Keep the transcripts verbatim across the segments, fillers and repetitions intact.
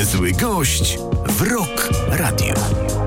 Niezły gość w Rock Radio.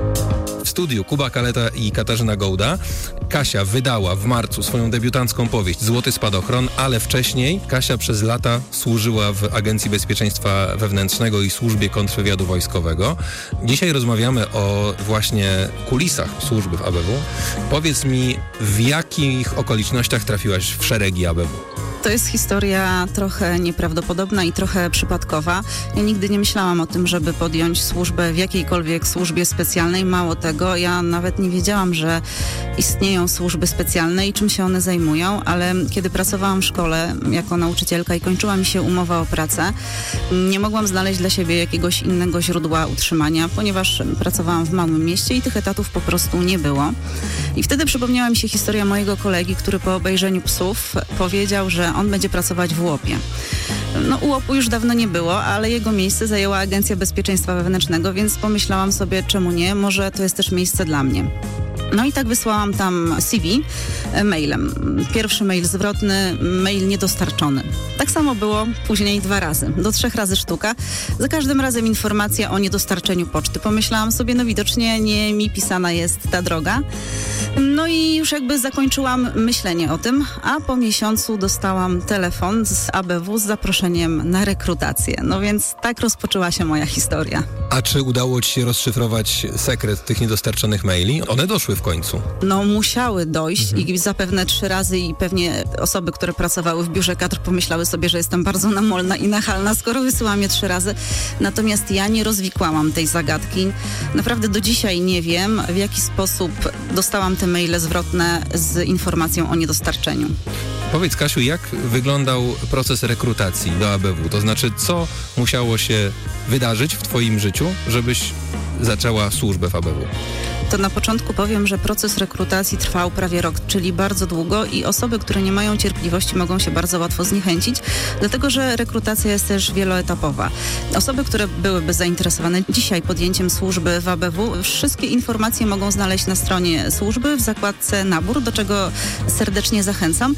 W studiu Kuba Kaleta i Katarzyna Gołda. Kasia wydała w marcu swoją debiutancką powieść Złoty Spadochron, ale wcześniej Kasia przez lata służyła w Agencji Bezpieczeństwa Wewnętrznego i Służbie Kontrwywiadu Wojskowego. Dzisiaj rozmawiamy o właśnie kulisach służby w A B W. Powiedz mi, w jakich okolicznościach trafiłaś w szeregi A B W? To jest historia trochę nieprawdopodobna i trochę przypadkowa. Ja nigdy nie myślałam o tym, żeby podjąć służbę w jakiejkolwiek służbie specjalnej. Mało tego, ja nawet nie wiedziałam, że istnieją służby specjalne i czym się one zajmują, ale kiedy pracowałam w szkole jako nauczycielka i kończyła mi się umowa o pracę, nie mogłam znaleźć dla siebie jakiegoś innego źródła utrzymania, ponieważ pracowałam w małym mieście i tych etatów po prostu nie było. I wtedy przypomniała mi się historia mojego kolegi, który po obejrzeniu Psów powiedział, że on będzie pracować w łopie. No u łopu już dawno nie było, ale jego miejsce zajęła Agencja Bezpieczeństwa Wewnętrznego, więc pomyślałam sobie, czemu nie, może to jest też miejsce dla mnie. No i tak wysłałam tam C V mailem. Pierwszy mail zwrotny, mail niedostarczony. Tak samo było później dwa razy, do trzech razy sztuka. Za każdym razem informacja o niedostarczeniu poczty. Pomyślałam sobie, no widocznie nie mi pisana jest ta droga. No i już jakby zakończyłam myślenie o tym, a po miesiącu dostałam telefon z A B W z zaproszeniem na rekrutację. No więc tak rozpoczęła się moja historia. A czy udało ci się rozszyfrować sekret tych niedostarczonych maili? One doszły w końcu. No musiały dojść mhm. i zapewne trzy razy i pewnie osoby, które pracowały w biurze kadr pomyślały sobie, że jestem bardzo namolna i nachalna, skoro wysyłam je trzy razy. Natomiast ja nie rozwikłałam tej zagadki. Naprawdę do dzisiaj nie wiem, w jaki sposób dostałam te maile zwrotne z informacją o niedostarczeniu. Powiedz, Kasiu, jak wyglądał proces rekrutacji do A B W? To znaczy, co musiało się wydarzyć w twoim życiu, żebyś zaczęła służbę w A B W? To na początku powiem, że proces rekrutacji trwał prawie rok, czyli bardzo długo i osoby, które nie mają cierpliwości, mogą się bardzo łatwo zniechęcić, dlatego że rekrutacja jest też wieloetapowa. Osoby, które byłyby zainteresowane dzisiaj podjęciem służby w A B W, wszystkie informacje mogą znaleźć na stronie służby w zakładce nabór, do czego serdecznie zachęcam.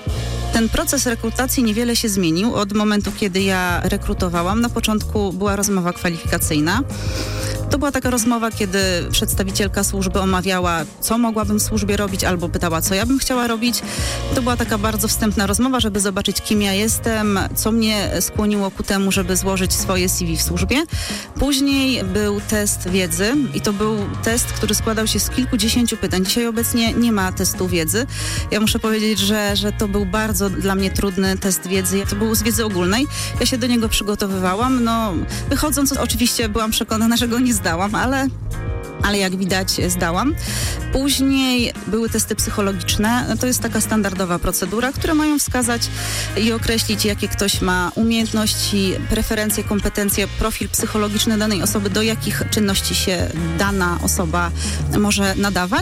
Ten proces rekrutacji niewiele się zmienił od momentu, kiedy ja rekrutowałam. Na początku była rozmowa kwalifikacyjna. To była taka rozmowa, kiedy przedstawicielka służby omawiała, co mogłabym w służbie robić, albo pytała, co ja bym chciała robić. To była taka bardzo wstępna rozmowa, żeby zobaczyć, kim ja jestem, co mnie skłoniło ku temu, żeby złożyć swoje C V w służbie. Później był test wiedzy i to był test, który składał się z kilkudziesięciu pytań. Dzisiaj obecnie nie ma testu wiedzy. Ja muszę powiedzieć, że, że to był bardzo dla mnie trudny test wiedzy. To był z wiedzy ogólnej. Ja się do niego przygotowywałam. No, wychodząc, oczywiście byłam przekonana, że go nie zdałam, ale, ale jak widać zdałam. Później były testy psychologiczne. To jest taka standardowa procedura, które mają wskazać i określić, jakie ktoś ma umiejętności, preferencje, kompetencje, profil psychologiczny danej osoby, do jakich czynności się dana osoba może nadawać.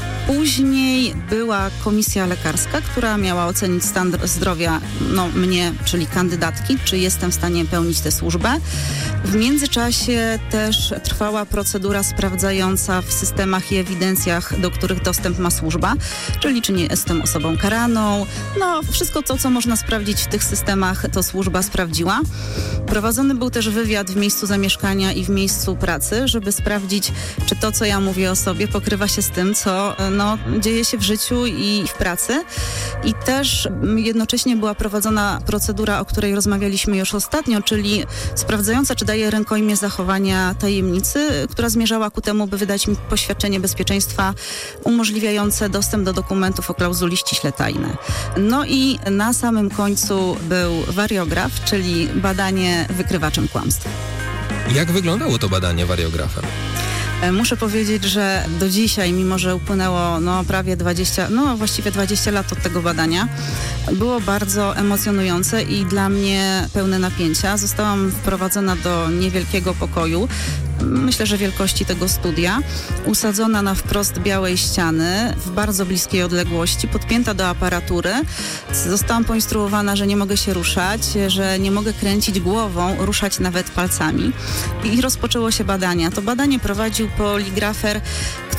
Później była komisja lekarska, która miała ocenić stan zdrowia no, mnie, czyli kandydatki, czy jestem w stanie pełnić tę służbę. W międzyczasie też trwała procedura sprawdzająca w systemach i ewidencjach, do których dostęp ma służba, czyli czy nie jestem osobą karaną. No, wszystko to, co można sprawdzić w tych systemach, to służba sprawdziła. Prowadzony był też wywiad w miejscu zamieszkania i w miejscu pracy, żeby sprawdzić, czy to, co ja mówię o sobie, pokrywa się z tym, co no, dzieje się w życiu i w pracy. I też jednocześnie była prowadzona procedura, o której rozmawialiśmy już ostatnio, czyli sprawdzająca, czy daje rękojmię zachowania tajemnicy, która zmierzała ku temu, by wydać mi poświadczenie bezpieczeństwa umożliwiające dostęp do dokumentów o klauzuli ściśle tajne. No i na samym końcu był wariograf, czyli badanie wykrywaczem kłamstw. Jak wyglądało to badanie wariografem? Muszę powiedzieć, że do dzisiaj, mimo że upłynęło no, prawie dwadzieścia, no właściwie dwadzieścia lat od tego badania, było bardzo emocjonujące i dla mnie pełne napięcia. Zostałam wprowadzona do niewielkiego pokoju, myślę, że wielkości tego studia, usadzona na wprost białej ściany, w bardzo bliskiej odległości, podpięta do aparatury. Zostałam poinstruowana, że nie mogę się ruszać, że nie mogę kręcić głową, ruszać nawet palcami. I rozpoczęło się badanie. To badanie prowadził poligrafer,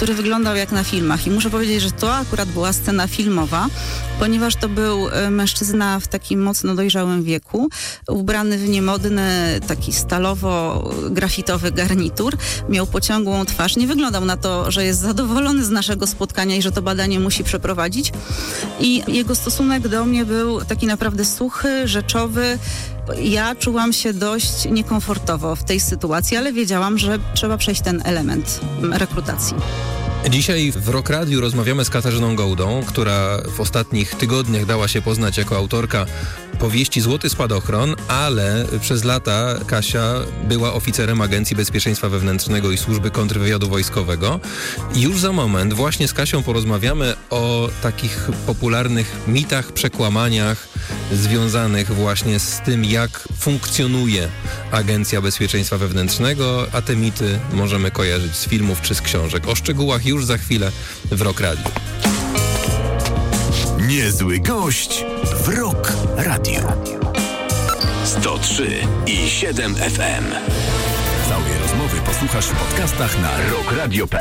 który wyglądał jak na filmach. I muszę powiedzieć, że to akurat była scena filmowa, ponieważ to był mężczyzna w takim mocno dojrzałym wieku, ubrany w niemodny, taki stalowo-grafitowy garnitur, miał pociągłą twarz. Nie wyglądał na to, że jest zadowolony z naszego spotkania i że to badanie musi przeprowadzić. I jego stosunek do mnie był taki naprawdę suchy, rzeczowy. Ja czułam się dość niekomfortowo w tej sytuacji, ale wiedziałam, że trzeba przejść ten element rekrutacji. Dzisiaj w Rock Radiu rozmawiamy z Katarzyną Gołdą, która w ostatnich tygodniach dała się poznać jako autorka powieści Złoty Spadochron, ale przez lata Kasia była oficerem Agencji Bezpieczeństwa Wewnętrznego i Służby Kontrwywiadu Wojskowego. I już za moment właśnie z Kasią porozmawiamy o takich popularnych mitach, przekłamaniach związanych właśnie z tym, jak funkcjonuje Agencja Bezpieczeństwa Wewnętrznego, a te mity możemy kojarzyć z filmów czy z książek. O szczegółach już za chwilę w Rock Radiu. Niezły gość w Rock Radio. sto trzy i siedem F M. Całej rozmowy posłuchasz w podcastach na rock radio kropka